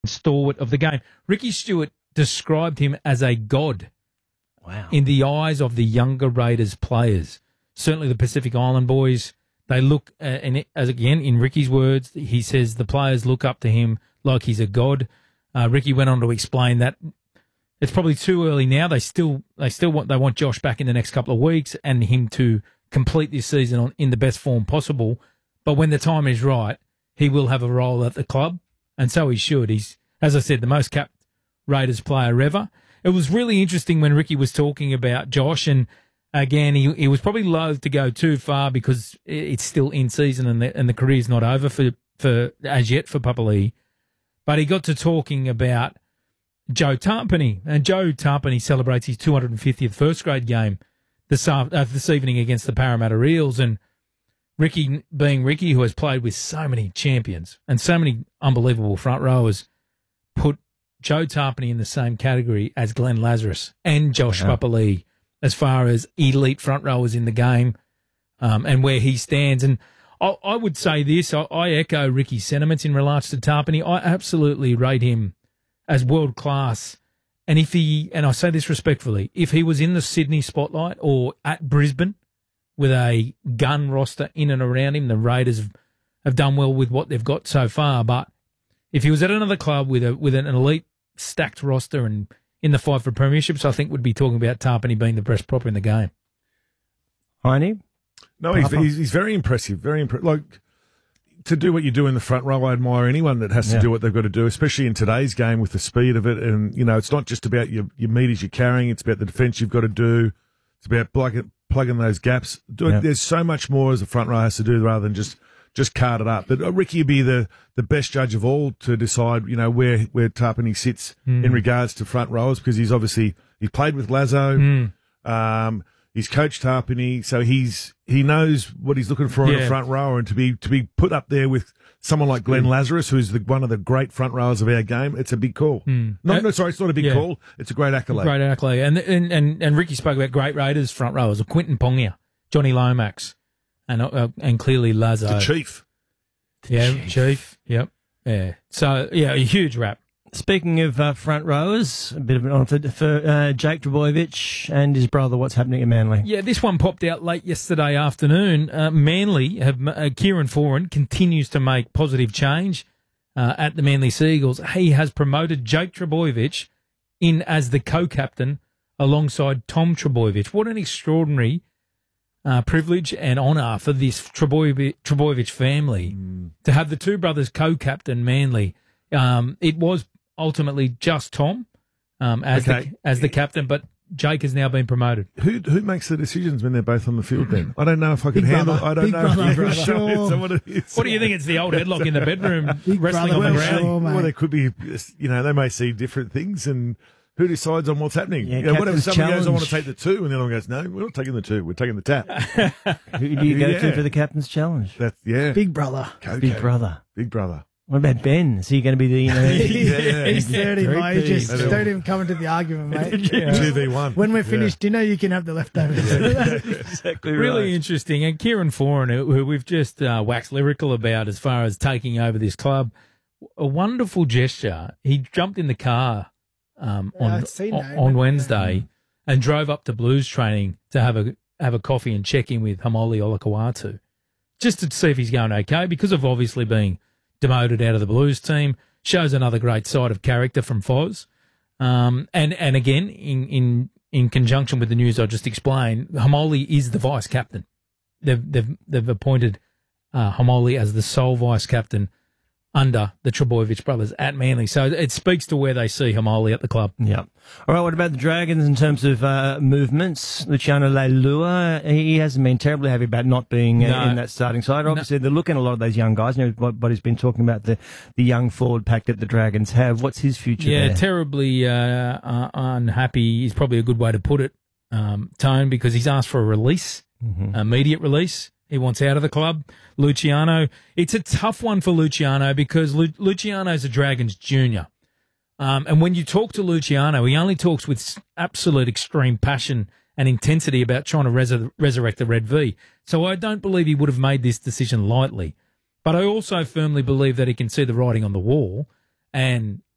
stalwart of the game. Ricky Stewart described him as a god. Wow. In the eyes of the younger Raiders players. Certainly the Pacific Island boys, they look, and as again, in Ricky's words, he says the players look up to him like he's a god. Ricky went on to explain that it's probably too early now. They want Josh back in the next couple of weeks and him to complete this season in the best form possible. But when the time is right, he will have a role at the club, and so he should. He's, as I said, the most capped Raiders player ever. It was really interesting when Ricky was talking about Josh, and again, he was probably loath to go too far because it's still in season and the career's not over for as yet for Papali'i. But he got to talking about Joe Tarpany, and Joe Tarpany celebrates his 250th first grade game this evening against the Parramatta Eels, and Ricky, being Ricky, who has played with so many champions and so many unbelievable front rowers, put Joe Tarpany in the same category as Glenn Lazarus and Josh Papali'i as far as elite front rowers in the game and where he stands. And I would say this, I echo Ricky's sentiments in regards to Tarpany. I absolutely rate him as world-class. And and I say this respectfully, if he was in the Sydney spotlight or at Brisbane with a gun roster in and around him, the Raiders have done well with what they've got so far. But if he was at another club with an elite stacked roster and in the fight for premierships, I think we'd be talking about Tarpany being the best prop in the game. Heine? No, he's very impressive. Very impressive. Like, to do what you do in the front row, I admire anyone that has to do what they've got to do, especially in today's game with the speed of it. And, you know, it's not just about your metres you're carrying. It's about the defence you've got to do. It's about plugging those gaps. There's so much more as a front row has to do rather than just card it up. But Ricky would be the best judge of all to decide, you know, where Tarpany sits in regards to front rowers, because he's played with Lazo, he's coached Tarpany, so he knows what he's looking for in a front rower, and to be put up there with someone like Glenn Lazarus, who's one of the great front rowers of our game, it's a big call. It's not a big call. It's a great accolade. Great accolade. And Ricky spoke about great Raiders front rowers, Quinton Pongia, Johnny Lomax, and clearly Lazo. The Chief. Chief. Yep. Yeah. So, a huge rap. Speaking of front rowers, a bit of an honour for Jake Trbojevic and his brother. What's happening at Manly? Yeah, this one popped out late yesterday afternoon. Manly, Kieran Foran continues to make positive change at the Manly Seagulls. He has promoted Jake Trbojevic in as the co-captain alongside Tom Trbojevic. What an extraordinary privilege and honour for this Trbojevic family to have the two brothers co-captain Manly. It was ultimately just Tom as the captain, but Jake has now been promoted. Who makes the decisions when they're both on the field then? I don't know if I can handle it. I don't know. What do you think? It's the old headlock in the bedroom, wrestling on the ground? Well, there could be, they may see different things, and who decides on what's happening? Yeah, what if somebody goes, I want to take the two, and the other one goes, no, we're not taking the two, we're taking the tap. Who do you go to for the captain's challenge? Big brother. Big brother. Big brother. What about Ben? Is he going to be the, He's 30, mate. Just don't even come into the argument, mate. 2v1. When we're finished dinner, you can have the leftovers. Exactly Really interesting. And Kieran Foran, who we've just waxed lyrical about as far as taking over this club, a wonderful gesture. He jumped in the car on Wednesday and drove up to Blues training to have a coffee and check in with Hamoli Olakau'atu, just to see if he's going okay, because of obviously being demoted out of the Blues team. Shows another great side of character from Foz. And again, in conjunction with the news I just explained, Hamoli is the vice captain. They've appointed Hamoli as the sole vice captain under the Trbojevic brothers at Manly. So it speaks to where they see Hamoli at the club. Yeah. All right, what about the Dragons in terms of movements? Luciano Leilua, he hasn't been terribly happy about not being in that starting side. Obviously, they're looking at a lot of those young guys. You know, but he's been talking about the young forward pack that the Dragons have. What's his future there? Yeah, terribly unhappy is probably a good way to put it, Tone, because he's asked for a release, immediate release. He wants out of the club. Luciano, it's a tough one for Luciano because Luciano's a Dragons junior. And when you talk to Luciano, he only talks with absolute extreme passion and intensity about trying to resurrect the Red V. So I don't believe he would have made this decision lightly. But I also firmly believe that he can see the writing on the wall. And